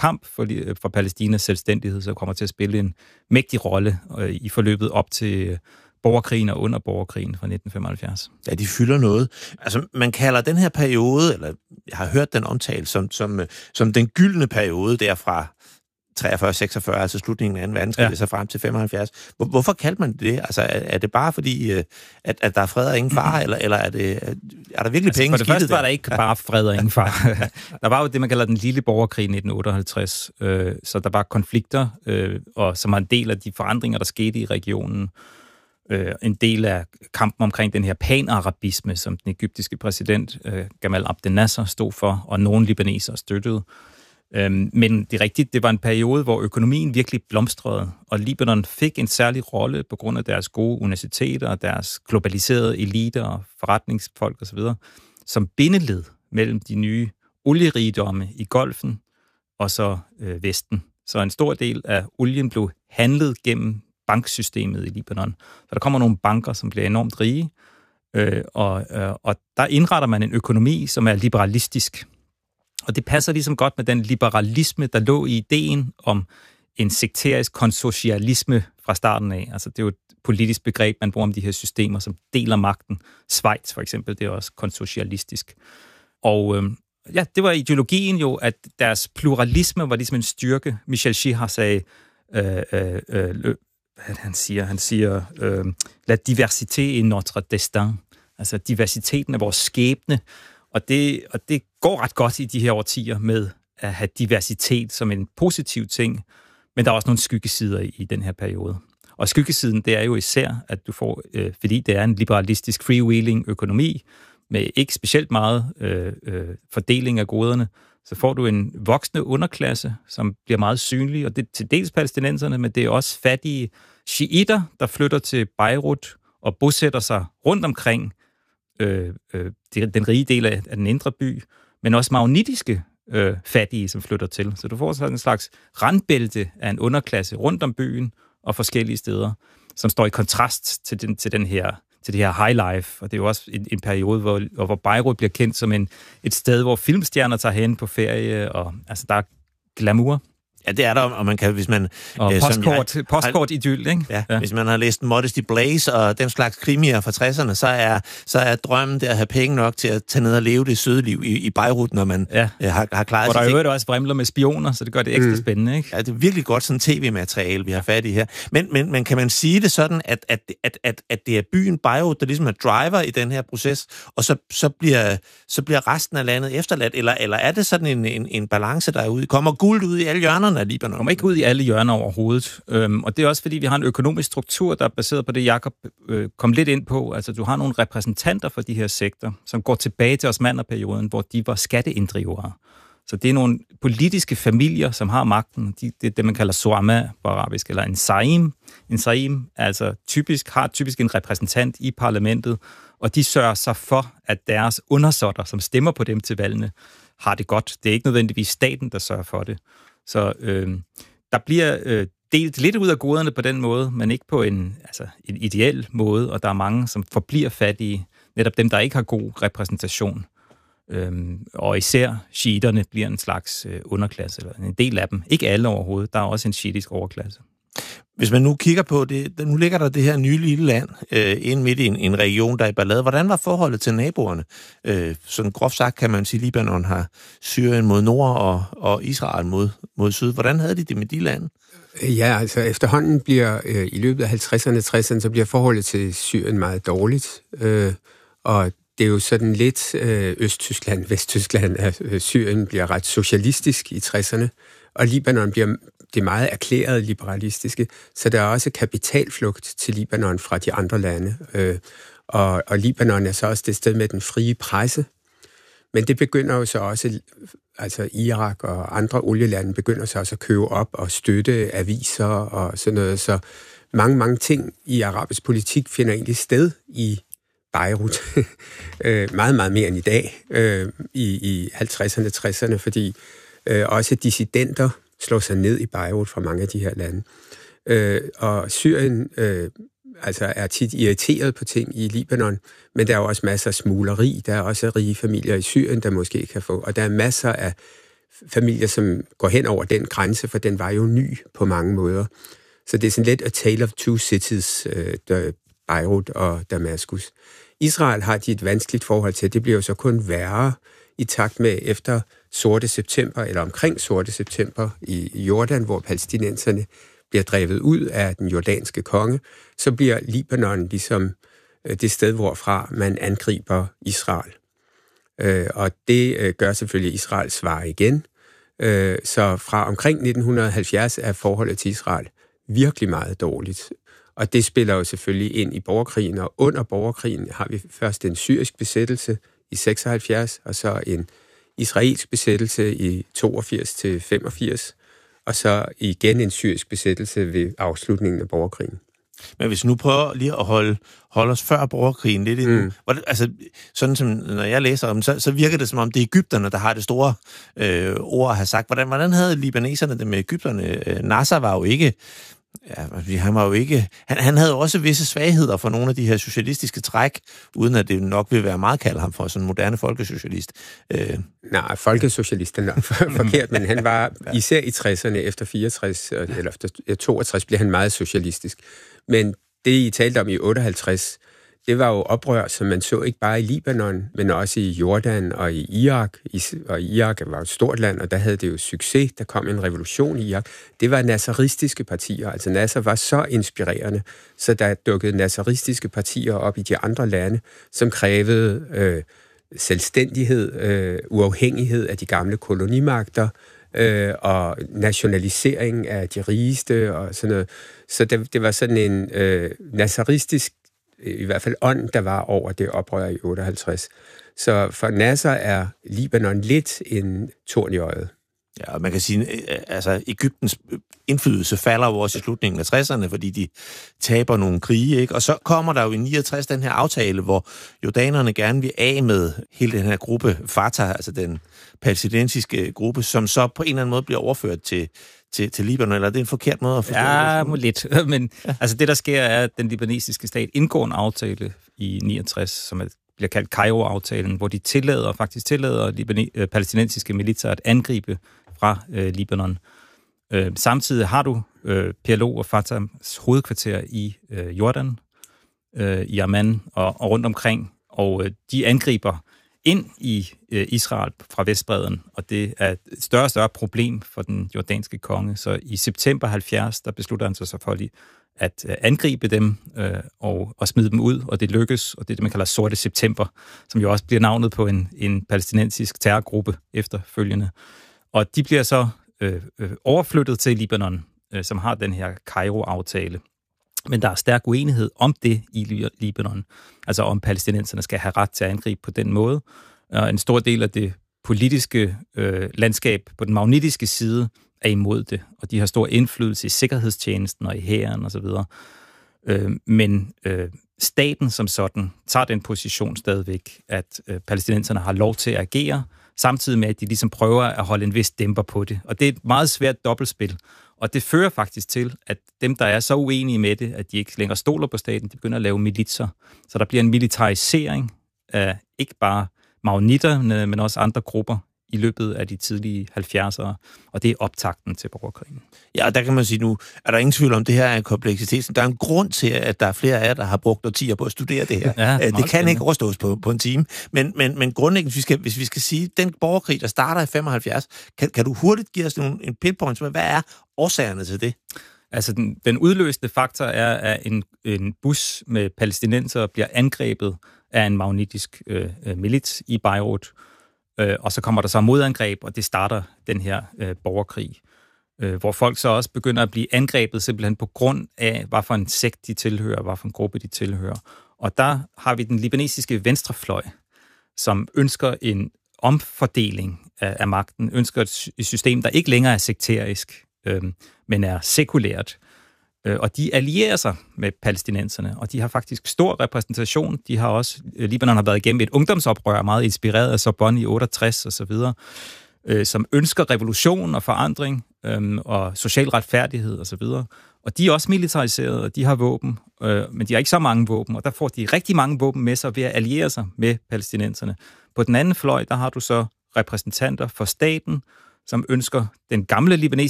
kamp for Palæstinas selvstændighed, så kommer til at spille en mægtig rolle i forløbet op til borgerkrigen og under borgerkrigen fra 1975. Ja, de fylder noget. Altså, man kalder den her periode, eller jeg har hørt den omtalt som den gyldne periode derfra 43-46, altså slutningen af 2. verdenskrig, så frem til 75. Hvorfor kaldte man det? Altså, er det bare fordi, at der er fred og ingen far, eller er der virkelig penge? For det første var der ikke bare fred og ingen far. Der var jo det, man kalder den lille borgerkrig i 1958, så der var konflikter, og som var en del af de forandringer, der skete i regionen. En del af kampen omkring den her pan-arabisme, som den egyptiske præsident Gamal Abdel Nasser stod for, og nogle libanesere støttede. Men det er rigtigt, det var en periode, hvor økonomien virkelig blomstrede, og Libanon fik en særlig rolle på grund af deres gode universiteter, deres globaliserede eliter og forretningsfolk osv., som bindeled mellem de nye olierigdomme i Golfen og så Vesten. Så en stor del af olien blev handlet gennem banksystemet i Libanon. Så der kommer nogle banker, som bliver enormt rige, og der indretter man en økonomi, som er liberalistisk. Og det passer ligesom godt med den liberalisme, der lå i ideen om en sekterisk konsocialisme fra starten af. Altså det er jo et politisk begreb, man bruger om de her systemer, som deler magten. Schweiz for eksempel, det er også konsocialistisk. Og det var ideologien jo, at deres pluralisme var ligesom en styrke. Michel Chihar sagde, han siger, la diversité est notre destin. Altså diversiteten af vores skæbne. Og det går ret godt i de her årtier med at have diversitet som en positiv ting, men der er også nogle skyggesider i den her periode. Og skyggesiden, det er jo især, at du får, fordi det er en liberalistisk freewheeling økonomi, med ikke specielt meget fordeling af goderne, så får du en voksende underklasse, som bliver meget synlig, og det er til dels palæstinenserne, men det er også fattige shiitter, der flytter til Beirut og bosætter sig rundt omkring den rige del af den indre by, men også maronitiske fattige, som flytter til. Så du får sådan en slags randbælte af en underklasse rundt om byen og forskellige steder, som står i kontrast til det her high life. Og det er jo også en periode, hvor Beirut bliver kendt som et sted, hvor filmstjerner tager hen på ferie, og altså der er glamour. Ja, det er der, og man kan, hvis man... Og postkort-idyll, ikke? Ja, hvis man har læst Modesty Blaze og den slags krimier fra 60'erne, så er drømmen det at have penge nok til at tage ned og leve det søde liv i Beirut, når man har klaret sig. Og der er jo også vrimler med spioner, så det gør det ekstra spændende, ikke? Ja, det er virkelig godt sådan tv-materiale, vi har fat i her. Men kan man sige det sådan, at det er byen Beirut, der ligesom er driver i den her proces, og så bliver resten af landet efterladt, eller er det sådan en balance, der er ude? Kommer guld ud i alle hjørnerne af Libanon? Kommer ikke ud i alle hjørner overhovedet. Og det er også fordi, vi har en økonomisk struktur, der er baseret på det, Jakob kom lidt ind på. Altså, du har nogle repræsentanter for de her sektor, som går tilbage til osmannerperioden, hvor de var skatteinddrivere. Så det er nogle politiske familier, som har magten. Det er det, man kalder Soama på arabisk, eller en saim. En saim altså har typisk en repræsentant i parlamentet, og de sørger sig for, at deres undersåtter, som stemmer på dem til valgene, har det godt. Det er ikke nødvendigvis staten, der sørger for det. Så der bliver delt lidt ud af goderne på den måde, men ikke på en ideel måde, og der er mange, som forbliver fattige, netop dem, der ikke har god repræsentation. Og især shiiterne bliver en slags underklasse, eller en del af dem. Ikke alle overhovedet, der er også en shiitisk overklasse. Hvis man nu kigger på det, nu ligger der det her nye lille land inde midt i en region, der er i ballade. Hvordan var forholdet til naboerne? Sådan groft sagt kan man sige, at Libanon har Syrien mod nord og Israel mod syd. Hvordan havde de det med de lande? Ja, altså efterhånden bliver i løbet af 50'erne og 60'erne, så bliver forholdet til Syrien meget dårligt. Og det er jo sådan lidt Østtyskland, Vesttyskland, at Syrien bliver ret socialistisk i 60'erne, og Libanon bliver det meget erklæret liberalistiske, så der er også kapitalflugt til Libanon fra de andre lande. Og Libanon er så også det sted med den frie presse. Men det begynder jo så også, altså Irak og andre olielande begynder så også at købe op og støtte aviser og sådan noget. Så mange ting i arabisk politik finder egentlig sted i Beirut. Meget, meget mere end i dag i 50'erne, 60'erne, fordi også dissidenter slår sig ned i Beirut fra mange af de her lande. Og Syrien er tit irriteret på ting i Libanon, men der er jo også masser af smugleri. Der er også rige familier i Syrien, der måske kan få. Og der er masser af familier, som går hen over den grænse, for den var jo ny på mange måder. Så det er sådan lidt a tale of two cities, Beirut og Damaskus. Israel har de et vanskeligt forhold til. Det bliver jo så kun værre i takt med efter Sorte September, eller omkring Sorte September i Jordan, hvor palæstinenserne bliver drevet ud af den jordanske konge, så bliver Libanon ligesom det sted, hvorfra man angriber Israel. Og det gør selvfølgelig Israel svar igen. Så fra omkring 1970 er forholdet til Israel virkelig meget dårligt. Og det spiller jo selvfølgelig ind i borgerkrigen, og under borgerkrigen har vi først en syrisk besættelse i 76, og så en israelsk besættelse i 82-85, og så igen en syrisk besættelse ved afslutningen af borgerkrigen. Men hvis vi nu prøver lige at holde os før borgerkrigen lidt endnu, altså sådan som når jeg læser om, så virker det som om det er egypterne, der har det store ord at have sagt. Hvordan havde libaneserne det med egypterne? Nasser var jo ikke... Ja, han havde også visse svagheder for nogle af de her socialistiske træk, uden at det nok vil være meget kaldt ham for sådan en moderne folkesocialist. Nej, folkesocialist er nok forkert, men han var især i 60'erne efter 64, eller efter 62 blev han meget socialistisk. Men det, I talte om i 58, det var jo oprør, som man så ikke bare i Libanon, men også i Jordan og i Irak. Og Irak var et stort land, og der havde det jo succes. Der kom en revolution i Irak. Det var nasseristiske partier. Altså Nasser var så inspirerende, så der dukkede nasseristiske partier op i de andre lande, som krævede selvstændighed, uafhængighed af de gamle kolonimagter, og nationalisering af de rigeste og sådan noget. Så det var sådan en nasseristisk, i hvert fald ånd, der var over det oprør i 58. Så for Nasser er Libanon lidt en torn i øjet. Ja, man kan sige, altså Egyptens indflydelse falder jo også i slutningen af 60'erne, fordi de taber nogle krige, ikke? Og så kommer der jo i 69 den her aftale, hvor jordanerne gerne vil af med hele den her gruppe Fatah, altså den palæstinensiske gruppe, som så på en eller anden måde bliver overført til Libanon, eller er det en forkert måde at forstå det? Ja, lidt. Men altså det, der sker, er, at den libanesiske stat indgår en aftale i 69, som bliver kaldt Kairo-aftalen, hvor de tillader palæstinensiske militser at angribe fra Libanon. Samtidig har du PLO og Fatahs hovedkvarter i Jordan, i Amman og rundt omkring, og de angriber ind i Israel fra Vestbredden, og det er et større og større problem for den jordanske konge. Så i september 70, der beslutter han sig så for at angribe dem og smide dem ud, og det lykkes, og det er det, man kalder Sorte September, som jo også bliver navnet på en palæstinensisk terrorgruppe efterfølgende. Og de bliver så overflyttet til Libanon, som har den her Kairo-aftale. Men der er stærk uenighed om det i Libanon, altså om palæstinenserne skal have ret til at angribe på den måde. Og en stor del af det politiske landskab på den magnetiske side er imod det, og de har stor indflydelse i sikkerhedstjenesten og i hæren osv. Men staten som sådan tager den position stadigvæk, at palæstinenserne har lov til at agere, samtidig med, at de ligesom prøver at holde en vis dæmper på det. Og det er et meget svært dobbeltspil. Og det fører faktisk til, at dem, der er så uenige med det, at de ikke længere stoler på staten, de begynder at lave militser. Så der bliver en militarisering af ikke bare maonitterne, men også andre grupper i løbet af de tidlige 70'ere, og det er optakten til borgerkrigen. Ja, der kan man sige, nu er der ingen tvivl om, det her er en kompleksitet. Der er en grund til, at der er flere af jer, der har brugt årtier på at studere det her. Ja, det kan ikke overstås på en time. Men grundlæggende, hvis vi skal sige, den borgerkrig, der starter i 75, kan du hurtigt give os en pinpoint, hvad er årsagerne til det? Altså, den udløsende faktor er, at en bus med palæstinenser bliver angrebet af en magnetisk milits i Beirut, og så kommer der så modangreb, og det starter den her borgerkrig, hvor folk så også begynder at blive angrebet simpelthen på grund af, hvad for en sekt de tilhører, hvad for en gruppe de tilhører. Og der har vi den libanesiske venstrefløj, som ønsker en omfordeling af magten, ønsker et system, der ikke længere er sekterisk, men er sekulært. Og de allierer sig med palæstinenserne, og de har faktisk stor repræsentation. De har også, Libanon har været igennem et ungdomsoprør, meget inspireret af Sorbonne i 68 og så videre, som ønsker revolution og forandring og social retfærdighed og så videre. Og de er også militariseret, og de har våben, men de har ikke så mange våben, og der får de rigtig mange våben med sig ved at alliere sig med palæstinenserne. På den anden fløj, der har du så repræsentanter for staten, som ønsker den gamle libanesiske